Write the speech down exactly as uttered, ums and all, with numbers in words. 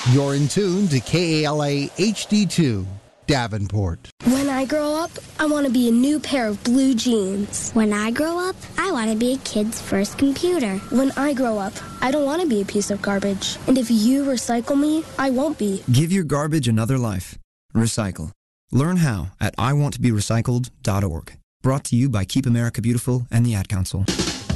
You're in tune to K A L A H D two, Davenport. When I grow up, I want to be a new pair of blue jeans. When I grow up, I want to be a kid's first computer. When I grow up, I don't want to be a piece of garbage. And if you recycle me, I won't be. Give your garbage another life. Recycle. Learn how at I want to be recycled dot org. Brought to you by Keep America Beautiful and the Ad Council.